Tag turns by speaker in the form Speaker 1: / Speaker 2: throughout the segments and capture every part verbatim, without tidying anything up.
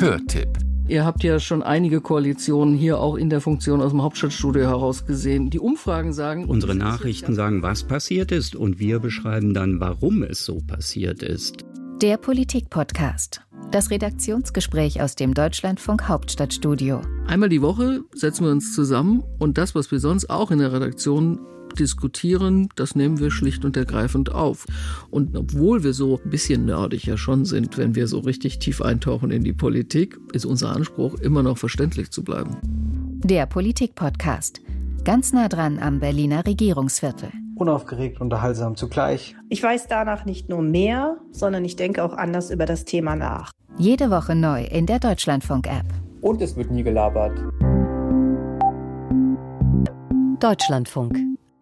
Speaker 1: Hörtipp.
Speaker 2: Ihr habt ja schon einige Koalitionen hier auch in der Funktion aus dem Hauptstadtstudio heraus gesehen. Die Umfragen sagen...
Speaker 3: Unsere Nachrichten sagen, was passiert ist, und wir beschreiben dann, warum es so passiert ist.
Speaker 4: Der Politik-Podcast. Das Redaktionsgespräch aus dem Deutschlandfunk Hauptstadtstudio.
Speaker 2: Einmal die Woche setzen wir uns zusammen und das, was wir sonst auch in der Redaktion diskutieren, das nehmen wir schlicht und ergreifend auf. Und obwohl wir so ein bisschen nerdig ja schon sind, wenn wir so richtig tief eintauchen in die Politik, ist unser Anspruch, immer noch verständlich zu bleiben.
Speaker 4: Der Politik-Podcast. Ganz nah dran am Berliner Regierungsviertel.
Speaker 5: Unaufgeregt, unterhaltsam zugleich.
Speaker 6: Ich weiß danach nicht nur mehr, sondern ich denke auch anders über das Thema nach.
Speaker 4: Jede Woche neu in der Deutschlandfunk-App.
Speaker 7: Und es wird nie gelabert.
Speaker 4: Deutschlandfunk.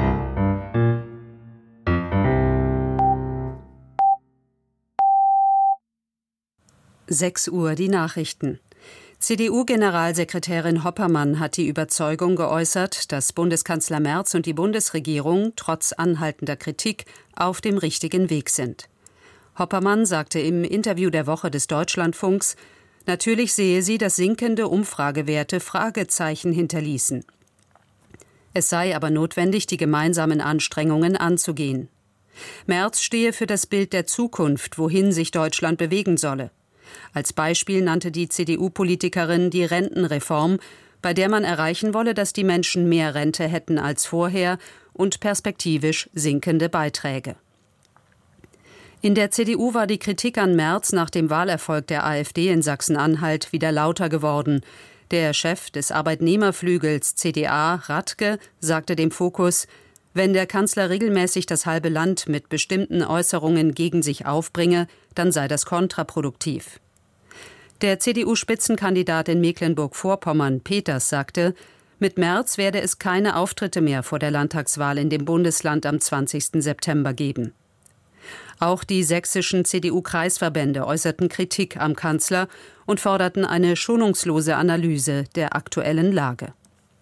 Speaker 8: sechs Uhr die Nachrichten. C D U-Generalsekretärin Hoppermann hat die Überzeugung geäußert, dass Bundeskanzler Merz und die Bundesregierung trotz anhaltender Kritik auf dem richtigen Weg sind. Hoppermann sagte im Interview der Woche des Deutschlandfunks, natürlich sehe sie, dass sinkende Umfragewerte Fragezeichen hinterließen. Es sei aber notwendig, die gemeinsamen Anstrengungen anzugehen. Merz stehe für das Bild der Zukunft, wohin sich Deutschland bewegen solle. Als Beispiel nannte die C D U-Politikerin die Rentenreform, bei der man erreichen wolle, dass die Menschen mehr Rente hätten als vorher und perspektivisch sinkende Beiträge. In der C D U war die Kritik an Merz nach dem Wahlerfolg der AfD in Sachsen-Anhalt wieder lauter geworden. Der Chef des Arbeitnehmerflügels C D A, Radke, sagte dem Fokus, wenn der Kanzler regelmäßig das halbe Land mit bestimmten Äußerungen gegen sich aufbringe, dann sei das kontraproduktiv. Der C D U-Spitzenkandidat in Mecklenburg-Vorpommern, Peters, sagte, mit Merz werde es keine Auftritte mehr vor der Landtagswahl in dem Bundesland am zwanzigsten September geben. Auch die sächsischen C D U-Kreisverbände äußerten Kritik am Kanzler und forderten eine schonungslose Analyse der aktuellen Lage.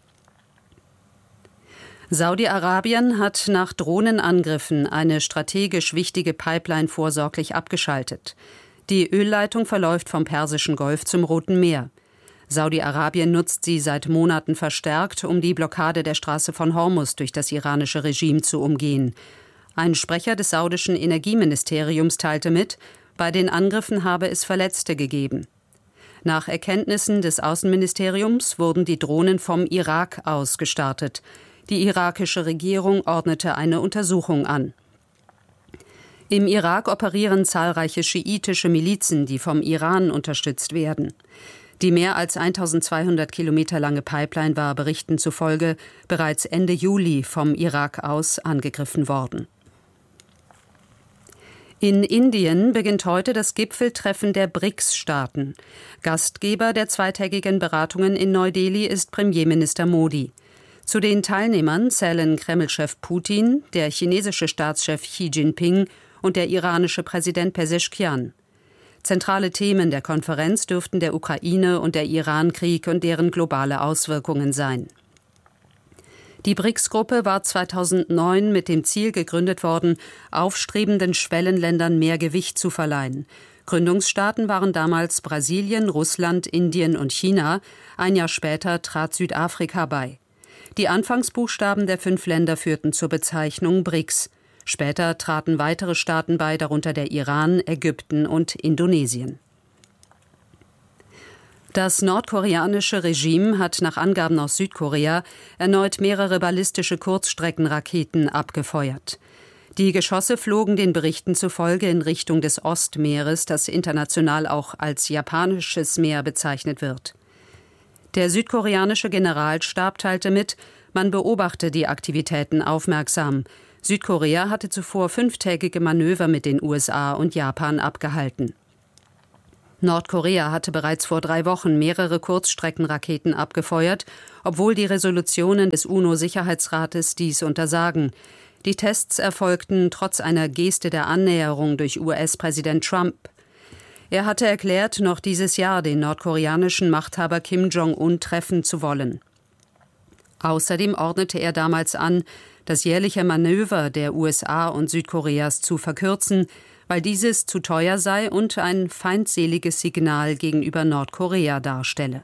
Speaker 8: Saudi-Arabien hat nach Drohnenangriffen eine strategisch wichtige Pipeline vorsorglich abgeschaltet. Die Ölleitung verläuft vom Persischen Golf zum Roten Meer. Saudi-Arabien nutzt sie seit Monaten verstärkt, um die Blockade der Straße von Hormuz durch das iranische Regime zu umgehen. Ein Sprecher des saudischen Energieministeriums teilte mit, bei den Angriffen habe es Verletzte gegeben. Nach Erkenntnissen des Außenministeriums wurden die Drohnen vom Irak aus gestartet. Die irakische Regierung ordnete eine Untersuchung an. Im Irak operieren zahlreiche schiitische Milizen, die vom Iran unterstützt werden. Die mehr als eintausendzweihundert Kilometer lange Pipeline war Berichten zufolge bereits Ende Juli vom Irak aus angegriffen worden. In Indien beginnt heute das Gipfeltreffen der B R I C S-Staaten. Gastgeber der zweitägigen Beratungen in Neu-Delhi ist Premierminister Modi. Zu den Teilnehmern zählen Kreml-Chef Putin, der chinesische Staatschef Xi Jinping und der iranische Präsident Peseschkian. Zentrale Themen der Konferenz dürften der Ukraine- und der Iran-Krieg und deren globale Auswirkungen sein. Die B R I C S-Gruppe war zweitausendneun mit dem Ziel gegründet worden, aufstrebenden Schwellenländern mehr Gewicht zu verleihen. Gründungsstaaten waren damals Brasilien, Russland, Indien und China. Ein Jahr später trat Südafrika bei. Die Anfangsbuchstaben der fünf Länder führten zur Bezeichnung B R I C S. Später traten weitere Staaten bei, darunter der Iran, Ägypten und Indonesien. Das nordkoreanische Regime hat nach Angaben aus Südkorea erneut mehrere ballistische Kurzstreckenraketen abgefeuert. Die Geschosse flogen den Berichten zufolge in Richtung des Ostmeeres, das international auch als Japanisches Meer bezeichnet wird. Der südkoreanische Generalstab teilte mit, man beobachte die Aktivitäten aufmerksam. Südkorea hatte zuvor fünftägige Manöver mit den U S A und Japan abgehalten. Nordkorea hatte bereits vor drei Wochen mehrere Kurzstreckenraketen abgefeuert, obwohl die Resolutionen des UNO-Sicherheitsrates dies untersagen. Die Tests erfolgten trotz einer Geste der Annäherung durch U S-Präsident Trump. Er hatte erklärt, noch dieses Jahr den nordkoreanischen Machthaber Kim Jong-un treffen zu wollen. Außerdem ordnete er damals an, das jährliche Manöver der U S A und Südkoreas zu verkürzen, weil dieses zu teuer sei und ein feindseliges Signal gegenüber Nordkorea darstelle.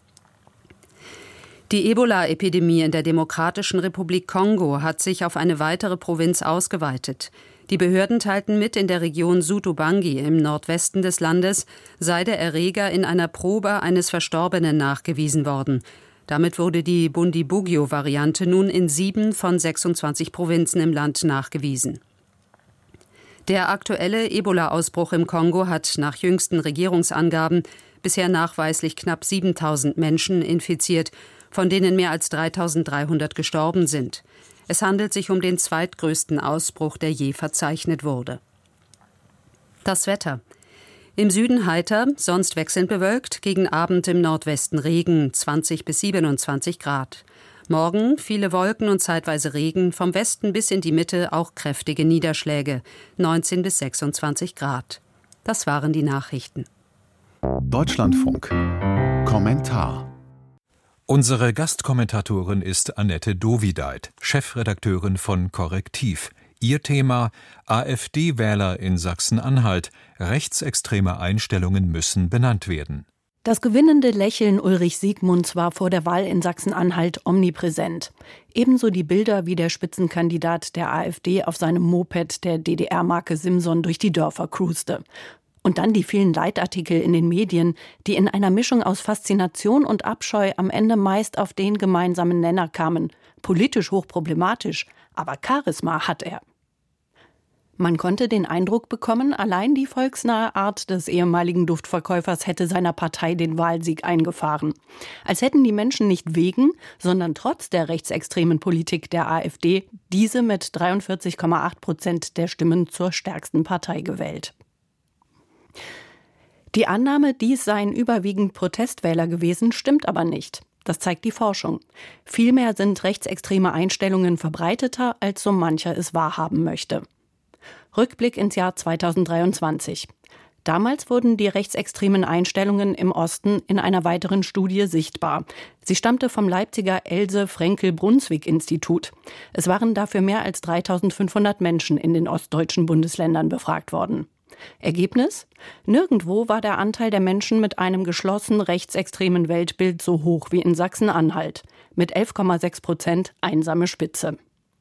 Speaker 8: Die Ebola-Epidemie in der Demokratischen Republik Kongo hat sich auf eine weitere Provinz ausgeweitet. Die Behörden teilten mit, in der Region Sud-Ubangi im Nordwesten des Landes sei der Erreger in einer Probe eines Verstorbenen nachgewiesen worden. Damit wurde die Bundibugyo-Variante nun in sieben von sechsundzwanzig Provinzen im Land nachgewiesen. Der aktuelle Ebola-Ausbruch im Kongo hat nach jüngsten Regierungsangaben bisher nachweislich knapp siebentausend Menschen infiziert, von denen mehr als dreitausenddreihundert gestorben sind. Es handelt sich um den zweitgrößten Ausbruch, der je verzeichnet wurde. Das Wetter. Im Süden heiter, sonst wechselnd bewölkt, gegen Abend im Nordwesten Regen, zwanzig bis siebenundzwanzig Grad. Morgen viele Wolken und zeitweise Regen, vom Westen bis in die Mitte auch kräftige Niederschläge, neunzehn bis sechsundzwanzig Grad. Das waren die Nachrichten.
Speaker 1: Deutschlandfunk. Kommentar.
Speaker 9: Unsere Gastkommentatorin ist Annette Dovideit, Chefredakteurin von Korrektiv. Ihr Thema: AfD-Wähler in Sachsen-Anhalt. Rechtsextreme Einstellungen müssen benannt werden.
Speaker 10: Das gewinnende Lächeln Ulrich Siegmunds war vor der Wahl in Sachsen-Anhalt omnipräsent. Ebenso die Bilder, wie der Spitzenkandidat der AfD auf seinem Moped der D D R-Marke Simson durch die Dörfer cruiste. Und dann die vielen Leitartikel in den Medien, die in einer Mischung aus Faszination und Abscheu am Ende meist auf den gemeinsamen Nenner kamen. Politisch hochproblematisch, aber Charisma hat er. Man konnte den Eindruck bekommen, allein die volksnahe Art des ehemaligen Duftverkäufers hätte seiner Partei den Wahlsieg eingefahren. Als hätten die Menschen nicht wegen, sondern trotz der rechtsextremen Politik der AfD diese mit dreiundvierzig Komma acht Prozent der Stimmen zur stärksten Partei gewählt. Die Annahme, dies seien überwiegend Protestwähler gewesen, stimmt aber nicht. Das zeigt die Forschung. Vielmehr sind rechtsextreme Einstellungen verbreiteter, als so mancher es wahrhaben möchte. Rückblick ins Jahr zweitausenddreiundzwanzig. Damals wurden die rechtsextremen Einstellungen im Osten in einer weiteren Studie sichtbar. Sie stammte vom Leipziger Else-Frenkel-Brunswick-Institut. Es waren dafür mehr als dreitausendfünfhundert Menschen in den ostdeutschen Bundesländern befragt worden. Ergebnis? Nirgendwo war der Anteil der Menschen mit einem geschlossen rechtsextremen Weltbild so hoch wie in Sachsen-Anhalt. Mit elf Komma sechs Prozent einsame Spitze.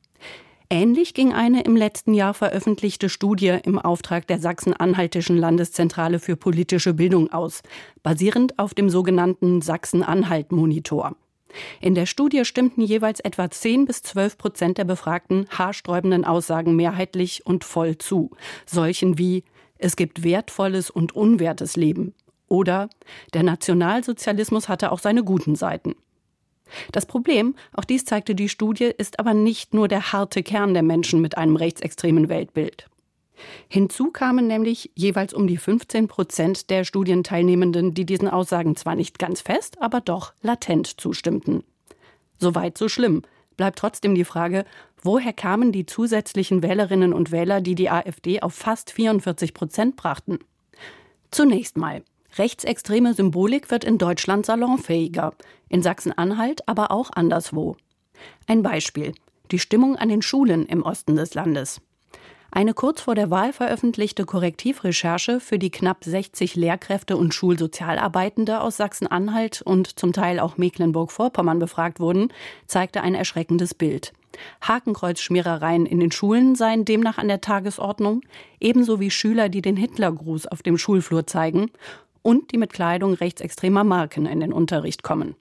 Speaker 10: Ähnlich ging eine im letzten Jahr veröffentlichte Studie im Auftrag der Sachsen-Anhaltischen Landeszentrale für politische Bildung aus, basierend auf dem sogenannten Sachsen-Anhalt-Monitor. In der Studie stimmten jeweils etwa zehn bis zwölf Prozent der Befragten haarsträubenden Aussagen mehrheitlich und voll zu. Solchen wie: Es gibt wertvolles und unwertes Leben. Oder der Nationalsozialismus hatte auch seine guten Seiten. Das Problem, auch dies zeigte die Studie, ist aber nicht nur der harte Kern der Menschen mit einem rechtsextremen Weltbild. Hinzu kamen nämlich jeweils um die fünfzehn Prozent der Studienteilnehmenden, die diesen Aussagen zwar nicht ganz fest, aber doch latent zustimmten. Soweit so schlimm. Bleibt trotzdem die Frage, woher kamen die zusätzlichen Wählerinnen und Wähler, die die AfD auf fast vierundvierzig Prozent brachten? Zunächst mal. Rechtsextreme Symbolik wird in Deutschland salonfähiger, in Sachsen-Anhalt aber auch anderswo. Ein Beispiel: die Stimmung an den Schulen im Osten des Landes. Eine kurz vor der Wahl veröffentlichte Korrektivrecherche, für die knapp sechzig Lehrkräfte und Schulsozialarbeitende aus Sachsen-Anhalt und zum Teil auch Mecklenburg-Vorpommern befragt wurden, zeigte ein erschreckendes Bild. Hakenkreuzschmierereien in den Schulen seien demnach an der Tagesordnung, ebenso wie Schüler, die den Hitlergruß auf dem Schulflur zeigen und die mit Kleidung rechtsextremer Marken in den Unterricht kommen.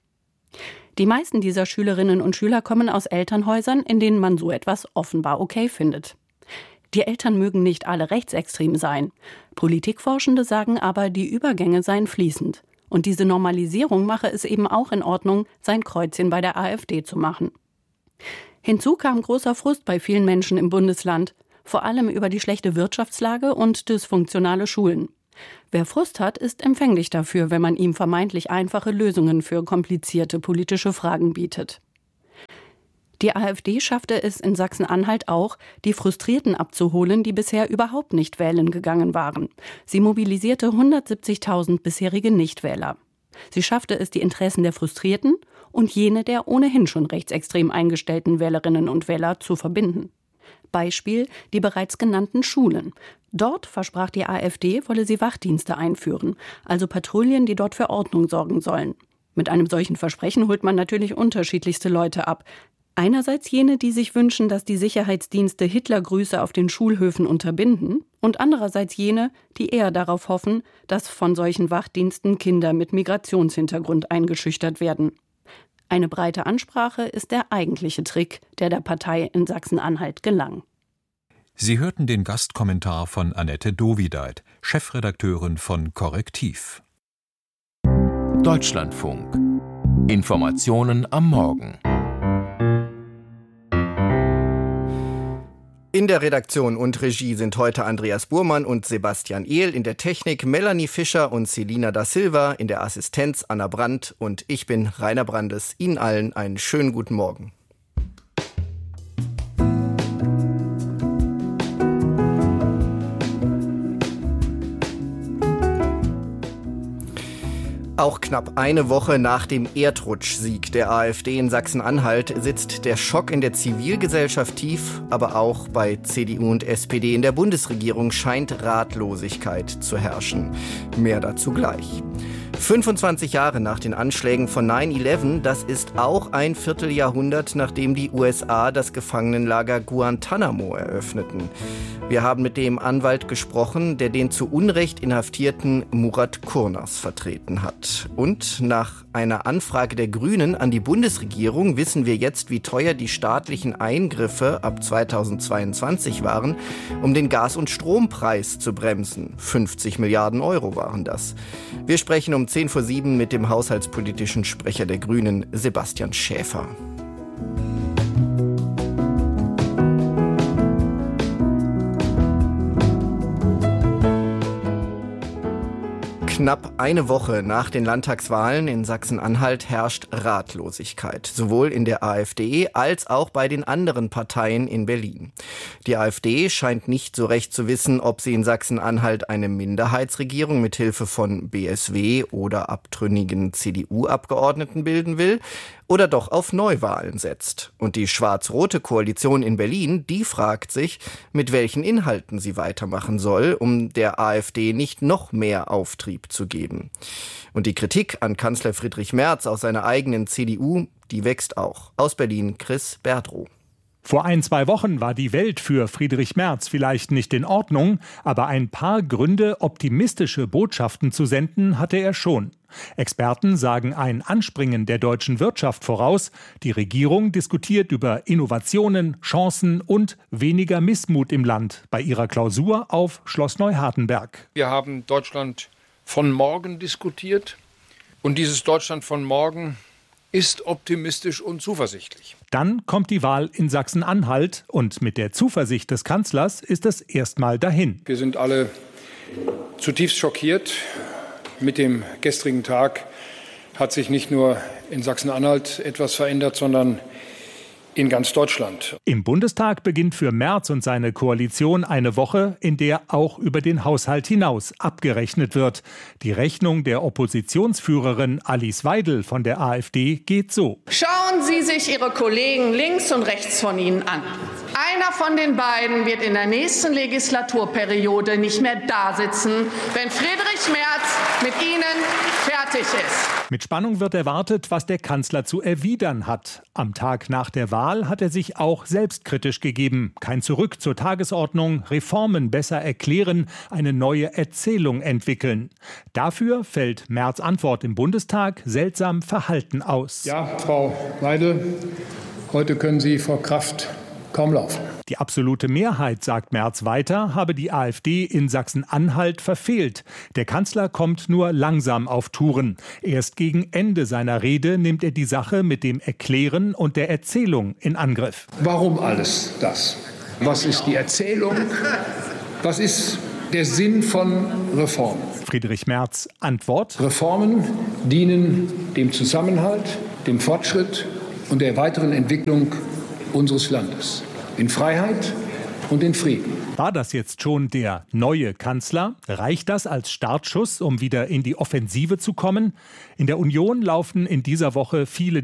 Speaker 10: Die meisten dieser Schülerinnen und Schüler kommen aus Elternhäusern, in denen man so etwas offenbar okay findet. Die Eltern mögen nicht alle rechtsextrem sein. Politikforschende sagen aber, die Übergänge seien fließend. Und diese Normalisierung mache es eben auch in Ordnung, sein Kreuzchen bei der AfD zu machen. Hinzu kam großer Frust bei vielen Menschen im Bundesland, vor allem über die schlechte Wirtschaftslage und dysfunktionale Schulen. Wer Frust hat, ist empfänglich dafür, wenn man ihm vermeintlich einfache Lösungen für komplizierte politische Fragen bietet. Die AfD schaffte es in Sachsen-Anhalt auch, die Frustrierten abzuholen, die bisher überhaupt nicht wählen gegangen waren. Sie mobilisierte hundertsiebzigtausend bisherige Nichtwähler. Sie schaffte es, die Interessen der Frustrierten und jene der ohnehin schon rechtsextrem eingestellten Wählerinnen und Wähler zu verbinden. Beispiel: die bereits genannten Schulen. Dort versprach die AfD, wolle sie Wachdienste einführen, also Patrouillen, die dort für Ordnung sorgen sollen. Mit einem solchen Versprechen holt man natürlich unterschiedlichste Leute ab. Einerseits jene, die sich wünschen, dass die Sicherheitsdienste Hitlergrüße auf den Schulhöfen unterbinden, und andererseits jene, die eher darauf hoffen, dass von solchen Wachdiensten Kinder mit Migrationshintergrund eingeschüchtert werden. Eine breite Ansprache ist der eigentliche Trick, der der Partei in Sachsen-Anhalt gelang.
Speaker 9: Sie hörten den Gastkommentar von Annette Dovideit, Chefredakteurin von Korrektiv.
Speaker 1: Deutschlandfunk. Informationen am Morgen.
Speaker 11: In der Redaktion und Regie sind heute Andreas Burmann und Sebastian Ehl, in der Technik Melanie Fischer und Selina da Silva, in der Assistenz Anna Brandt und ich bin Rainer Brandes. Ihnen allen einen schönen guten Morgen. Auch knapp eine Woche nach dem Erdrutschsieg der AfD in Sachsen-Anhalt sitzt der Schock in der Zivilgesellschaft tief, aber auch bei C D U und S P D in der Bundesregierung scheint Ratlosigkeit zu herrschen. Mehr dazu gleich. fünfundzwanzig Jahre nach den Anschlägen von neun elf, das ist auch ein Vierteljahrhundert, nachdem die U S A das Gefangenenlager Guantanamo eröffneten. Wir haben mit dem Anwalt gesprochen, der den zu Unrecht inhaftierten Murat Kurnaz vertreten hat. Und nach einer Anfrage der Grünen an die Bundesregierung wissen wir jetzt, wie teuer die staatlichen Eingriffe ab zweitausendzweiundzwanzig waren, um den Gas- und Strompreis zu bremsen. fünfzig Milliarden Euro waren das. Wir sprechen um zehn vor sieben mit dem haushaltspolitischen Sprecher der Grünen, Sebastian Schäfer. Knapp eine Woche nach den Landtagswahlen in Sachsen-Anhalt herrscht Ratlosigkeit, sowohl in der AfD als auch bei den anderen Parteien in Berlin. Die AfD scheint nicht so recht zu wissen, ob sie in Sachsen-Anhalt eine Minderheitsregierung mit Hilfe von B S W oder abtrünnigen C D U-Abgeordneten bilden will oder doch auf Neuwahlen setzt. Und die schwarz-rote Koalition in Berlin, die fragt sich, mit welchen Inhalten sie weitermachen soll, um der AfD nicht noch mehr Auftrieb zu geben. Und die Kritik an Kanzler Friedrich Merz aus seiner eigenen C D U, die wächst auch. Aus Berlin Chris Berdrow.
Speaker 12: Vor ein, zwei Wochen war die Welt für Friedrich Merz vielleicht nicht in Ordnung, aber ein paar Gründe, optimistische Botschaften zu senden, hatte er schon. Experten sagen ein Anspringen der deutschen Wirtschaft voraus. Die Regierung diskutiert über Innovationen, Chancen und weniger Missmut im Land bei ihrer Klausur auf Schloss Neuhardenberg.
Speaker 13: Wir haben Deutschland von morgen diskutiert und dieses Deutschland von morgen ist optimistisch und zuversichtlich.
Speaker 12: Dann kommt die Wahl in Sachsen-Anhalt und mit der Zuversicht des Kanzlers ist es erstmal dahin.
Speaker 13: Wir sind alle zutiefst schockiert. Mit dem gestrigen Tag hat sich nicht nur in Sachsen-Anhalt etwas verändert, sondern in ganz Deutschland.
Speaker 12: Im Bundestag beginnt für Merz und seine Koalition eine Woche, in der auch über den Haushalt hinaus abgerechnet wird. Die Rechnung der Oppositionsführerin Alice Weidel von der AfD geht so.
Speaker 14: Schauen Sie sich Ihre Kollegen links und rechts von Ihnen an. Einer von den beiden wird in der nächsten Legislaturperiode nicht mehr da sitzen, wenn Friedrich Merz mit Ihnen fertig ist.
Speaker 12: Mit Spannung wird erwartet, was der Kanzler zu erwidern hat. Am Tag nach der Wahl hat er sich auch selbstkritisch gegeben. Kein Zurück zur Tagesordnung, Reformen besser erklären, eine neue Erzählung entwickeln. Dafür fällt Merz' Antwort im Bundestag seltsam verhalten aus.
Speaker 13: Ja, Frau Weidel, heute können Sie vor Kraft kaum laufen.
Speaker 12: Die absolute Mehrheit, sagt Merz weiter, habe die AfD in Sachsen-Anhalt verfehlt. Der Kanzler kommt nur langsam auf Touren. Erst gegen Ende seiner Rede nimmt er die Sache mit dem Erklären und der Erzählung in Angriff.
Speaker 13: Warum alles das? Was ist die Erzählung? Was ist der Sinn von Reformen?
Speaker 12: Friedrich Merz Antwort:
Speaker 13: Reformen dienen dem Zusammenhalt, dem Fortschritt und der weiteren Entwicklung unseres Landes. In Freiheit und in Frieden.
Speaker 12: War das jetzt schon der neue Kanzler? Reicht das als Startschuss, um wieder in die Offensive zu kommen? In der Union laufen in dieser Woche viele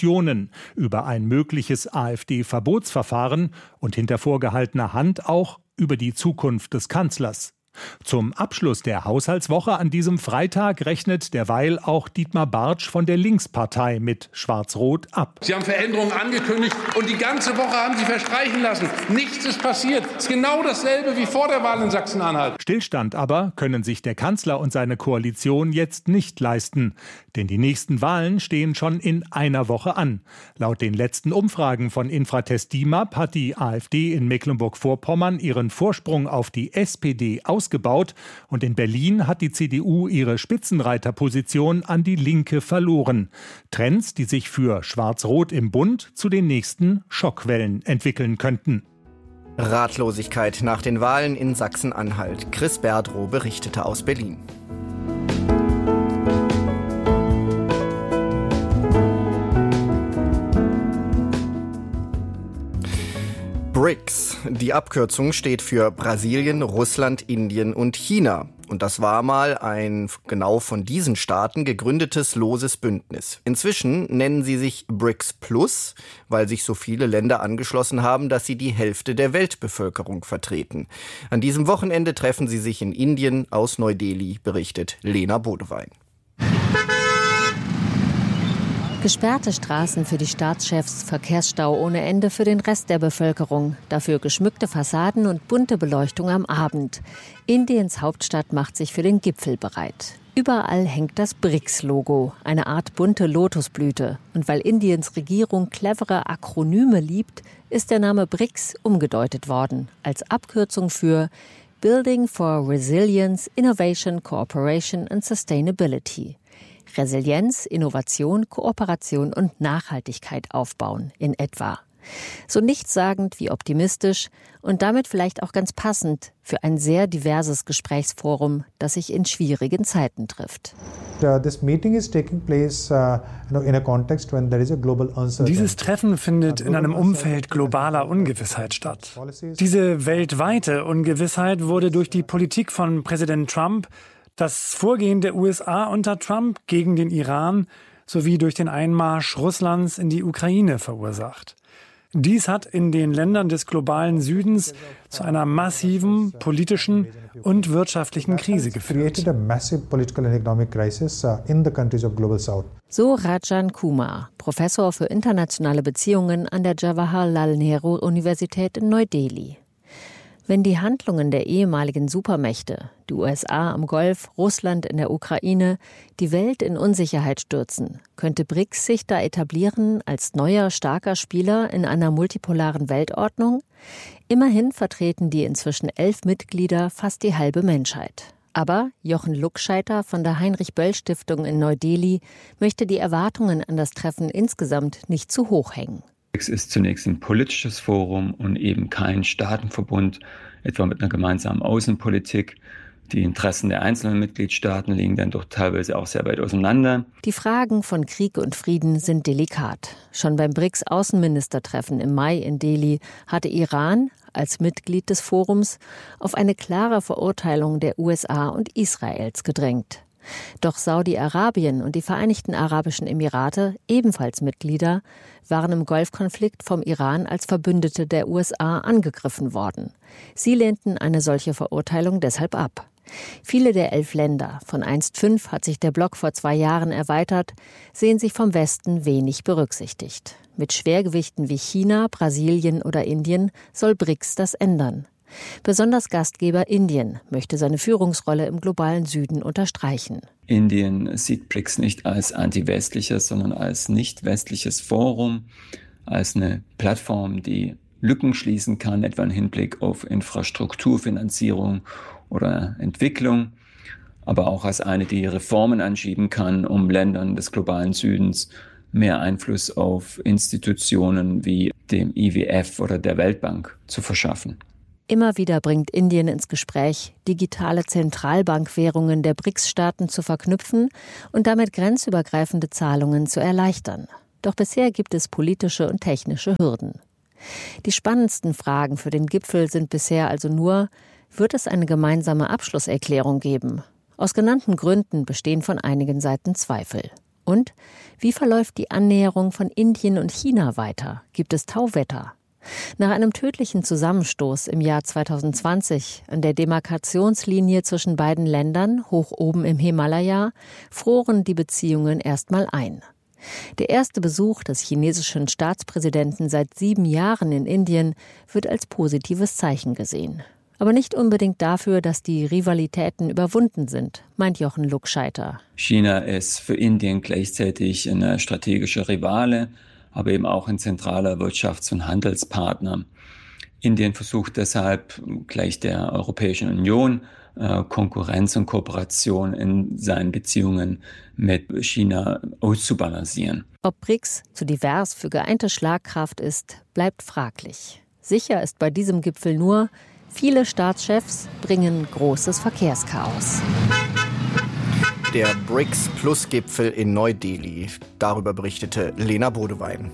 Speaker 12: Diskussionen über ein mögliches AfD-Verbotsverfahren und hinter vorgehaltener Hand auch über die Zukunft des Kanzlers. Zum Abschluss der Haushaltswoche an diesem Freitag rechnet derweil auch Dietmar Bartsch von der Linkspartei mit Schwarz-Rot ab.
Speaker 15: Sie haben Veränderungen angekündigt und die ganze Woche haben Sie verstreichen lassen. Nichts ist passiert. Es ist genau dasselbe wie vor der Wahl in Sachsen-Anhalt.
Speaker 12: Stillstand aber können sich der Kanzler und seine Koalition jetzt nicht leisten. Denn die nächsten Wahlen stehen schon in einer Woche an. Laut den letzten Umfragen von Infratest DIMAP hat die AfD in Mecklenburg-Vorpommern ihren Vorsprung auf die S P D ausgebaut. Gebaut und in Berlin hat die C D U ihre Spitzenreiterposition an die Linke verloren. Trends, die sich für Schwarz-Rot im Bund zu den nächsten Schockwellen entwickeln könnten.
Speaker 11: Ratlosigkeit nach den Wahlen in Sachsen-Anhalt. Chris Berdrow berichtete aus Berlin. B R I C S. Die Abkürzung steht für Brasilien, Russland, Indien und China. Und das war mal ein genau von diesen Staaten gegründetes loses Bündnis. Inzwischen nennen sie sich B R I C S Plus, weil sich so viele Länder angeschlossen haben, dass sie die Hälfte der Weltbevölkerung vertreten. An diesem Wochenende treffen sie sich in Indien. Aus Neu-Delhi berichtet Lena Bodewein.
Speaker 16: Gesperrte Straßen für die Staatschefs, Verkehrsstau ohne Ende für den Rest der Bevölkerung. Dafür geschmückte Fassaden und bunte Beleuchtung am Abend. Indiens Hauptstadt macht sich für den Gipfel bereit. Überall hängt das B R I C S-Logo, eine Art bunte Lotusblüte. Und weil Indiens Regierung clevere Akronyme liebt, ist der Name B R I C S umgedeutet worden, als Abkürzung für Building for Resilience, Innovation, Cooperation and Sustainability. Resilienz, Innovation, Kooperation und Nachhaltigkeit aufbauen, in etwa. So nichtssagend wie optimistisch und damit vielleicht auch ganz passend für ein sehr diverses Gesprächsforum, das sich in schwierigen Zeiten trifft.
Speaker 17: Dieses Treffen findet in einem Umfeld globaler Ungewissheit statt. Diese weltweite Ungewissheit wurde durch die Politik von Präsident Trump, das Vorgehen der U S A unter Trump gegen den Iran sowie durch den Einmarsch Russlands in die Ukraine verursacht. Dies hat in den Ländern des globalen Südens zu einer massiven politischen und wirtschaftlichen Krise geführt.
Speaker 16: So Rajan Kumar, Professor für internationale Beziehungen an der Jawaharlal Nehru Universität in Neu-Delhi. Wenn die Handlungen der ehemaligen Supermächte, die U S A am Golf, Russland in der Ukraine, die Welt in Unsicherheit stürzen, könnte B R I C S sich da etablieren als neuer, starker Spieler in einer multipolaren Weltordnung? Immerhin vertreten die inzwischen elf Mitglieder fast die halbe Menschheit. Aber Jochen Luckscheiter von der Heinrich-Böll-Stiftung in Neu-Delhi möchte die Erwartungen an das Treffen insgesamt nicht zu hoch hängen.
Speaker 18: B R I C S ist zunächst ein politisches Forum und eben kein Staatenverbund, etwa mit einer gemeinsamen Außenpolitik. Die Interessen der einzelnen Mitgliedstaaten liegen dann doch teilweise auch sehr weit auseinander.
Speaker 16: Die Fragen von Krieg und Frieden sind delikat. Schon beim B R I C S-Außenministertreffen im Mai in Delhi hatte Iran als Mitglied des Forums auf eine klare Verurteilung der U S A und Israels gedrängt. Doch Saudi-Arabien und die Vereinigten Arabischen Emirate, ebenfalls Mitglieder, waren im Golfkonflikt vom Iran als Verbündete der U S A angegriffen worden. Sie lehnten eine solche Verurteilung deshalb ab. Viele der elf Länder, von einst fünf hat sich der Block vor zwei Jahren erweitert, sehen sich vom Westen wenig berücksichtigt. Mit Schwergewichten wie China, Brasilien oder Indien soll B R I C S das ändern. Besonders Gastgeber Indien möchte seine Führungsrolle im globalen Süden unterstreichen.
Speaker 18: Indien sieht B R I C S nicht als anti-westliches, sondern als nicht-westliches Forum, als eine Plattform, die Lücken schließen kann, etwa im Hinblick auf Infrastrukturfinanzierung oder Entwicklung, aber auch als eine, die Reformen anschieben kann, um Ländern des globalen Südens mehr Einfluss auf Institutionen wie dem I W F oder der Weltbank zu verschaffen.
Speaker 16: Immer wieder bringt Indien ins Gespräch, digitale Zentralbankwährungen der B R I C S-Staaten zu verknüpfen und damit grenzübergreifende Zahlungen zu erleichtern. Doch bisher gibt es politische und technische Hürden. Die spannendsten Fragen für den Gipfel sind bisher also nur, wird es eine gemeinsame Abschlusserklärung geben? Aus genannten Gründen bestehen von einigen Seiten Zweifel. Und wie verläuft die Annäherung von Indien und China weiter? Gibt es Tauwetter? Nach einem tödlichen Zusammenstoß im Jahr zweitausendzwanzig an der Demarkationslinie zwischen beiden Ländern, hoch oben im Himalaya, froren die Beziehungen erstmal ein. Der erste Besuch des chinesischen Staatspräsidenten seit sieben Jahren in Indien wird als positives Zeichen gesehen. Aber nicht unbedingt dafür, dass die Rivalitäten überwunden sind, meint Jochen Luckscheiter.
Speaker 18: China ist für Indien gleichzeitig eine strategische Rivale, aber eben auch ein zentraler Wirtschafts- und Handelspartner. Indien versucht deshalb gleich der Europäischen Union Konkurrenz und Kooperation in seinen Beziehungen mit China auszubalancieren.
Speaker 16: Ob B R I C S zu divers für geeinte Schlagkraft ist, bleibt fraglich. Sicher ist bei diesem Gipfel nur, viele Staatschefs bringen großes Verkehrschaos.
Speaker 11: Der B R I C S-Plus-Gipfel in Neu-Delhi. Darüber berichtete Lena Bodewein.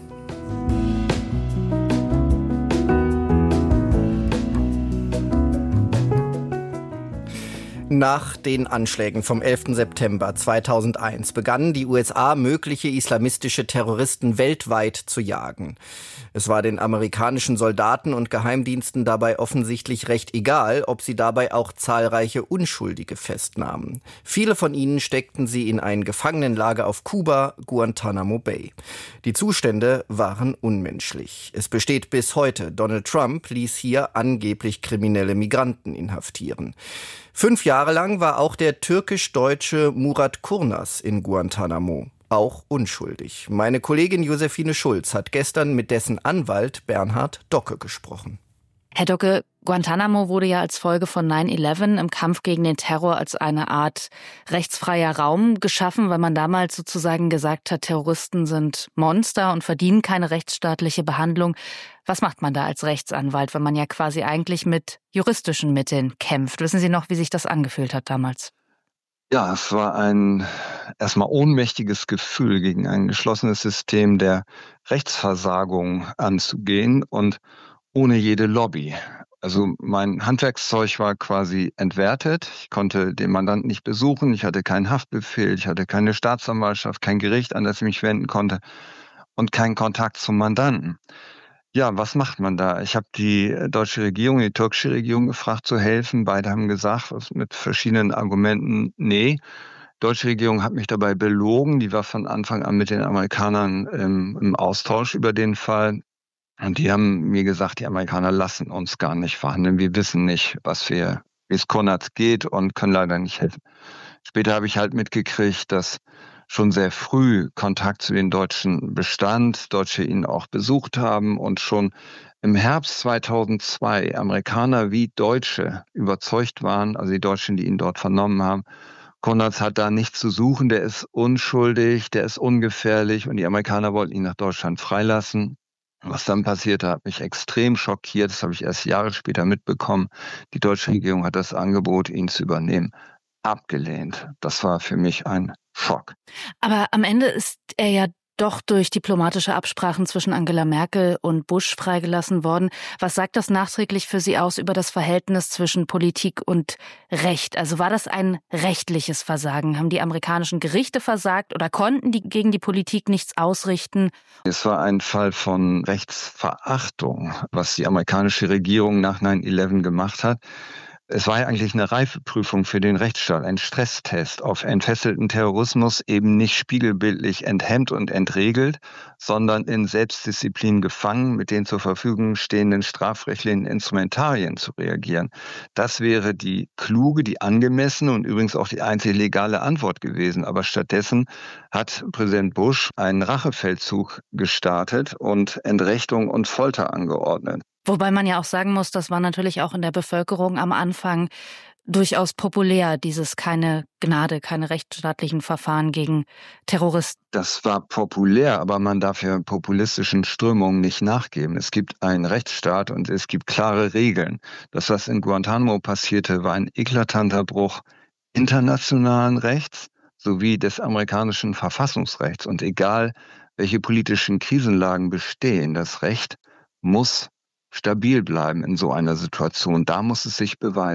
Speaker 11: Nach den Anschlägen vom elften September zweitausendeins begannen die U S A, mögliche islamistische Terroristen weltweit zu jagen. Es war den amerikanischen Soldaten und Geheimdiensten dabei offensichtlich recht egal, ob sie dabei auch zahlreiche Unschuldige festnahmen. Viele von ihnen steckten sie in ein Gefangenenlager auf Kuba, Guantanamo Bay. Die Zustände waren unmenschlich. Es besteht bis heute. Donald Trump ließ hier angeblich kriminelle Migranten inhaftieren. Fünf Jahre lang war auch der türkisch-deutsche Murat Kurnaz in Guantanamo. Auch unschuldig. Meine Kollegin Josephine Schulz hat gestern mit dessen Anwalt Bernhard Docke gesprochen.
Speaker 19: Herr Docke, Guantanamo wurde ja als Folge von neun elf im Kampf gegen den Terror als eine Art rechtsfreier Raum geschaffen, weil man damals sozusagen gesagt hat, Terroristen sind Monster und verdienen keine rechtsstaatliche Behandlung. Was macht man da als Rechtsanwalt, wenn man ja quasi eigentlich mit juristischen Mitteln kämpft? Wissen Sie noch, wie sich das angefühlt hat damals?
Speaker 20: Ja, es war ein erstmal ohnmächtiges Gefühl, gegen ein geschlossenes System der Rechtsversagung anzugehen und ohne jede Lobby. Also mein Handwerkszeug war quasi entwertet. Ich konnte den Mandanten nicht besuchen. Ich hatte keinen Haftbefehl. Ich hatte keine Staatsanwaltschaft, kein Gericht, an das ich mich wenden konnte und keinen Kontakt zum Mandanten. Ja, was macht man da? Ich habe die deutsche Regierung, die türkische Regierung gefragt zu helfen. Beide haben gesagt, mit verschiedenen Argumenten, nee. Die deutsche Regierung hat mich dabei belogen. Die war von Anfang an mit den Amerikanern im, im Austausch über den Fall. Und die haben mir gesagt, die Amerikaner lassen uns gar nicht verhandeln. Wir wissen nicht, was wir, wie es Kurnaz geht und können leider nicht helfen. Später habe ich halt mitgekriegt, dass schon sehr früh Kontakt zu den Deutschen bestand, Deutsche ihn auch besucht haben und schon im Herbst zweitausendzwei Amerikaner wie Deutsche überzeugt waren, also die Deutschen, die ihn dort vernommen haben, Kurnaz hat da nichts zu suchen, der ist unschuldig, der ist ungefährlich und die Amerikaner wollten ihn nach Deutschland freilassen. Was dann passierte, hat mich extrem schockiert, das habe ich erst Jahre später mitbekommen. Die deutsche Regierung hat das Angebot, ihn zu übernehmen, abgelehnt. Das war für mich ein Schock.
Speaker 19: Aber am Ende ist er ja doch durch diplomatische Absprachen zwischen Angela Merkel und Bush freigelassen worden. Was sagt das nachträglich für Sie aus über das Verhältnis zwischen Politik und Recht? Also war das ein rechtliches Versagen? Haben die amerikanischen Gerichte versagt oder konnten die gegen die Politik nichts ausrichten?
Speaker 20: Es war ein Fall von Rechtsverachtung, was die amerikanische Regierung nach neun elf gemacht hat. Es war ja eigentlich eine Reifeprüfung für den Rechtsstaat, ein Stresstest auf entfesselten Terrorismus, eben nicht spiegelbildlich enthemmt und entregelt, sondern in Selbstdisziplin gefangen, mit den zur Verfügung stehenden strafrechtlichen Instrumentarien zu reagieren. Das wäre die kluge, die angemessene und übrigens auch die einzige legale Antwort gewesen. Aber stattdessen hat Präsident Bush einen Rachefeldzug gestartet und Entrechtung und Folter angeordnet.
Speaker 19: Wobei man ja auch sagen muss, das war natürlich auch in der Bevölkerung am Anfang durchaus populär, dieses keine Gnade, keine rechtsstaatlichen Verfahren gegen Terroristen.
Speaker 20: Das war populär, aber man darf ja populistischen Strömungen nicht nachgeben. Es gibt einen Rechtsstaat und es gibt klare Regeln. Das, was in Guantanamo passierte, war ein eklatanter Bruch internationalen Rechts sowie des amerikanischen Verfassungsrechts. Und egal, welche politischen Krisenlagen bestehen, das Recht muss stabil bleiben in so einer Situation. Da muss es sich beweisen.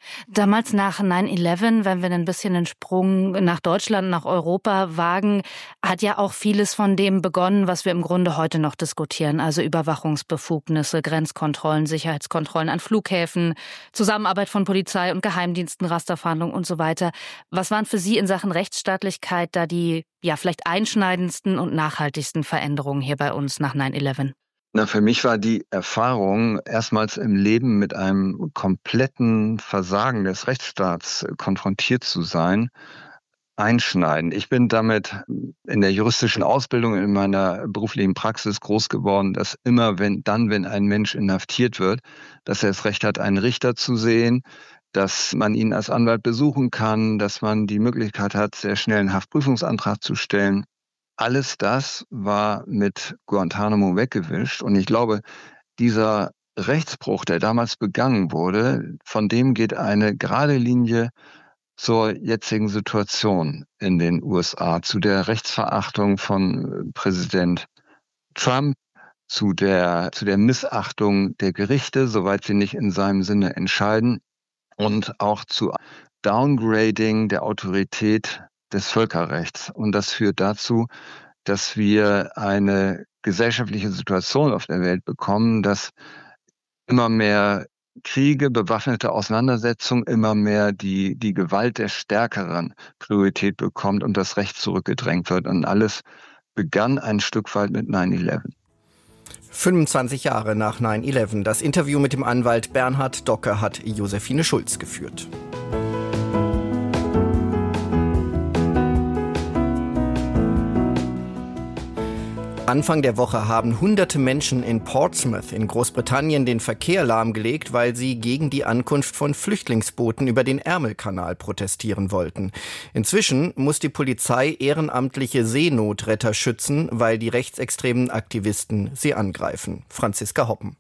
Speaker 19: Damals nach nine eleven, wenn wir ein bisschen einen Sprung nach Deutschland, nach Europa wagen, hat ja auch vieles von dem begonnen, was wir im Grunde heute noch diskutieren. Also Überwachungsbefugnisse, Grenzkontrollen, Sicherheitskontrollen an Flughäfen, Zusammenarbeit von Polizei und Geheimdiensten, Rasterfahndung und so weiter. Was waren für Sie in Sachen Rechtsstaatlichkeit da die ja vielleicht einschneidendsten und nachhaltigsten Veränderungen hier bei uns nach nine eleven?
Speaker 20: Na, für mich war die Erfahrung, erstmals im Leben mit einem kompletten Versagen des Rechtsstaats konfrontiert zu sein, einschneidend. Ich bin damit in der juristischen Ausbildung, in meiner beruflichen Praxis groß geworden, dass immer, wenn dann, wenn ein Mensch inhaftiert wird, dass er das Recht hat, einen Richter zu sehen, dass man ihn als Anwalt besuchen kann, dass man die Möglichkeit hat, sehr schnell einen Haftprüfungsantrag zu stellen. Alles das war mit Guantanamo weggewischt. Und ich glaube, dieser Rechtsbruch, der damals begangen wurde, von dem geht eine gerade Linie zur jetzigen Situation in den U S A, zu der Rechtsverachtung von Präsident Trump, zu der, zu der Missachtung der Gerichte, soweit sie nicht in seinem Sinne entscheiden, und auch zu Downgrading der Autorität des Völkerrechts. Und das führt dazu, dass wir eine gesellschaftliche Situation auf der Welt bekommen, dass immer mehr Kriege, bewaffnete Auseinandersetzungen, immer mehr die, die Gewalt der Stärkeren Priorität bekommt und das Recht zurückgedrängt wird. Und alles begann ein Stück weit mit nine eleven.
Speaker 11: fünfundzwanzig Jahre nach nine eleven. Das Interview mit dem Anwalt Bernhard Docke hat Josephine Schulz geführt. Anfang der Woche haben hunderte Menschen in Portsmouth in Großbritannien den Verkehr lahmgelegt, weil sie gegen die Ankunft von Flüchtlingsbooten über den Ärmelkanal protestieren wollten. Inzwischen muss die Polizei ehrenamtliche Seenotretter schützen, weil die rechtsextremen Aktivisten sie angreifen. Franziska Hoppen.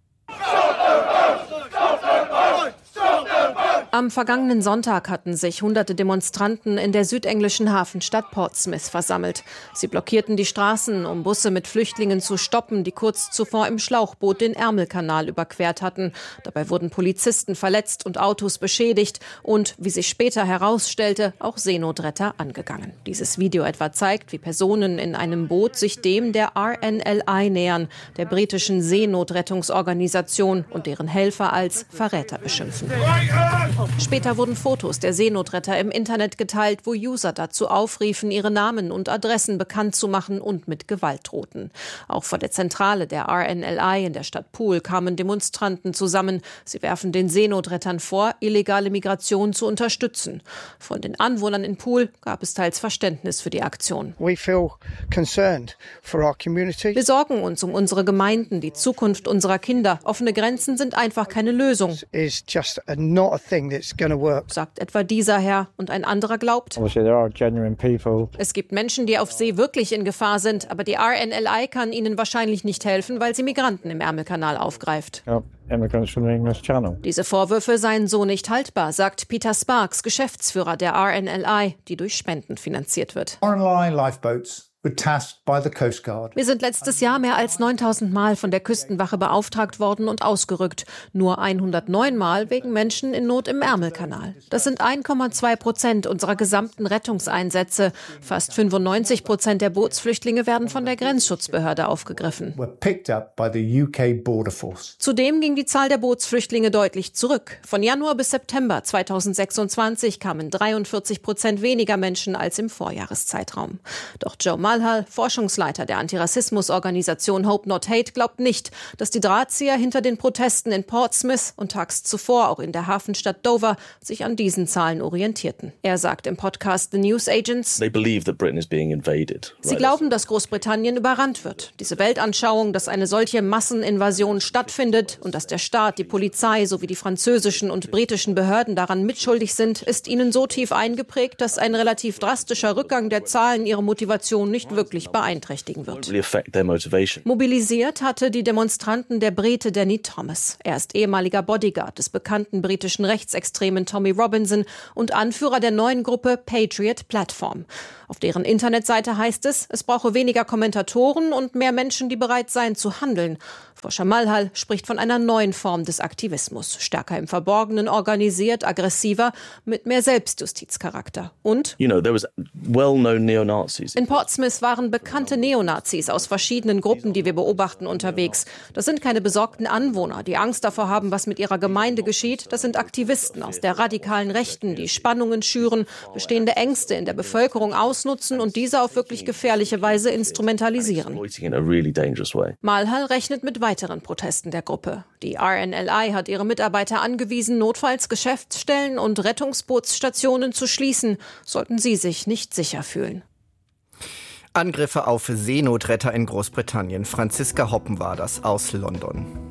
Speaker 10: Am vergangenen Sonntag hatten sich hunderte Demonstranten in der südenglischen Hafenstadt Portsmouth versammelt. Sie blockierten die Straßen, um Busse mit Flüchtlingen zu stoppen, die kurz zuvor im Schlauchboot den Ärmelkanal überquert hatten. Dabei wurden Polizisten verletzt und Autos beschädigt und, wie sich später herausstellte, auch Seenotretter angegangen. Dieses Video etwa zeigt, wie Personen in einem Boot sich dem der R N L I nähern, der britischen Seenotrettungsorganisation, und deren Helfer als Verräter beschimpfen. Später wurden Fotos der Seenotretter im Internet geteilt, wo User dazu aufriefen, ihre Namen und Adressen bekannt zu machen und mit Gewalt drohten. Auch vor der Zentrale der R N L I in der Stadt Poole kamen Demonstranten zusammen. Sie werfen den Seenotrettern vor, illegale Migration zu unterstützen. Von den Anwohnern in Poole gab es teils Verständnis für die Aktion.
Speaker 21: We feel concerned for our community.
Speaker 10: Wir sorgen uns um unsere Gemeinden, die Zukunft unserer Kinder. Offene Grenzen sind einfach keine Lösung.
Speaker 21: Is just a, not a thing that's going to work.
Speaker 10: Sagt etwa dieser Herr, und ein anderer glaubt, es gibt Menschen, die auf See wirklich in Gefahr sind, aber die R N L I kann ihnen wahrscheinlich nicht helfen, weil sie Migranten im Ärmelkanal aufgreift. Ja. Diese Vorwürfe seien so nicht haltbar, sagt Peter Sparks, Geschäftsführer der R N L I, die durch Spenden finanziert wird.
Speaker 22: R N L I lifeboats.
Speaker 10: Wir sind letztes Jahr mehr als neuntausend Mal von der Küstenwache beauftragt worden und ausgerückt. Nur hundertneun Mal wegen Menschen in Not im Ärmelkanal. Das sind eins Komma zwei Prozent unserer gesamten Rettungseinsätze. Fast fünfundneunzig Prozent der Bootsflüchtlinge werden von der Grenzschutzbehörde aufgegriffen. Zudem ging die Zahl der Bootsflüchtlinge deutlich zurück. Von Januar bis September zweitausendsechsundzwanzig kamen dreiundvierzig Prozent weniger Menschen als im Vorjahreszeitraum. Doch Joe Malhal, Forschungsleiter der Antirassismusorganisation Hope Not Hate, glaubt nicht, dass die Drahtzieher hinter den Protesten in Portsmouth und tags zuvor auch in der Hafenstadt Dover sich an diesen Zahlen orientierten. Er sagt im Podcast The News Agents,
Speaker 23: They believe that Britain is being invaded.
Speaker 10: Sie glauben, dass Großbritannien überrannt wird. Diese Weltanschauung, dass eine solche Masseninvasion stattfindet und dass der Staat, die Polizei sowie die französischen und britischen Behörden daran mitschuldig sind, ist ihnen so tief eingeprägt, dass ein relativ drastischer Rückgang der Zahlen ihre Motivation nicht
Speaker 2: nicht wirklich beeinträchtigen wird. Mobilisiert hatte die Demonstranten der Brite Danny Thomas. Er ist ehemaliger Bodyguard des bekannten britischen Rechtsextremen Tommy Robinson und Anführer der neuen Gruppe Patriot Platform. Auf deren Internetseite heißt es, es brauche weniger Kommentatoren und mehr Menschen, die bereit seien zu handeln. Forscher Malhal spricht von einer neuen Form des Aktivismus, stärker im Verborgenen organisiert, aggressiver, mit mehr Selbstjustizcharakter. Und
Speaker 23: you know, there was well-known neo-Nazis.
Speaker 2: In Portsmouth waren bekannte Neonazis aus verschiedenen Gruppen, die wir beobachten, unterwegs. Das sind keine besorgten Anwohner, die Angst davor haben, was mit ihrer Gemeinde geschieht. Das sind Aktivisten aus der radikalen Rechten, die Spannungen schüren, bestehende Ängste in der Bevölkerung ausnutzen und diese auf wirklich gefährliche Weise instrumentalisieren. Malhal rechnet mit weiteren Protesten der Gruppe. Die R N L I hat ihre Mitarbeiter angewiesen, notfalls Geschäftsstellen und Rettungsbootsstationen zu schließen, sollten sie sich nicht sicher fühlen.
Speaker 11: Angriffe auf Seenotretter in Großbritannien. Franziska Hoppen war das aus London.